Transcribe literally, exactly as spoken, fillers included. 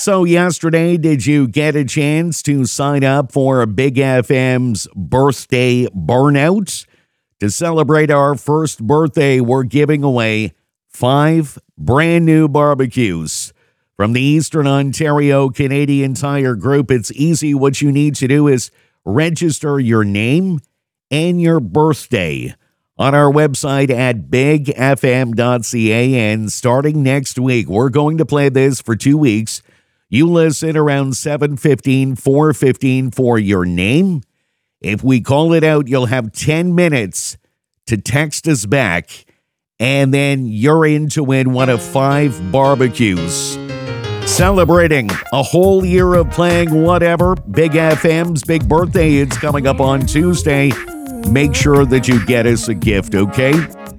So yesterday, did you get a chance to sign up for Big F M's birthday burnout? To celebrate our first birthday, we're giving away five brand new barbecues from the Eastern Ontario Canadian Tire Group. It's easy. What you need to do is register your name and your birthday on our website at big f m dot c a. And starting next week, we're going to play this for two weeks. You listen around seven fifteen, four fifteen for your name. If we call it out, you'll have ten minutes to text us back, and then you're in to win one of five barbecues. Celebrating a whole year of playing whatever, Big F M's big birthday is coming up on Tuesday. Make sure that you get us a gift, okay?